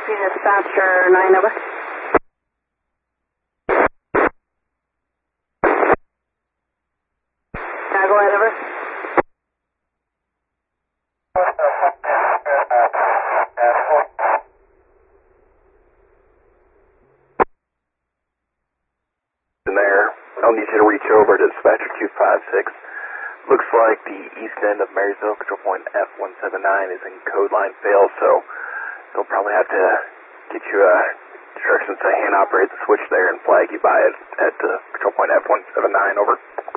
Dispatcher 9, over. Go ahead, over. In there, I'll need you to reach over to Dispatcher 256. Looks like the east end of Marysville, control point F179 is in code line fail, so they'll probably have to get you instructions to hand operate the switch there and flag you by it at control point F179, over.